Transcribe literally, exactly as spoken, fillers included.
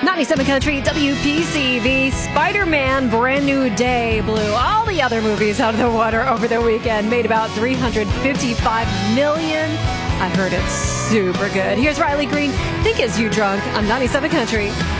ninety-seven Country, W P C V, Spider-Man Brand New Day blew all the other movies out of the water over the weekend. Made about three hundred fifty-five million dollars. I heard it's super good. Here's Riley Green. Think Is You Drunk on ninety-seven Country.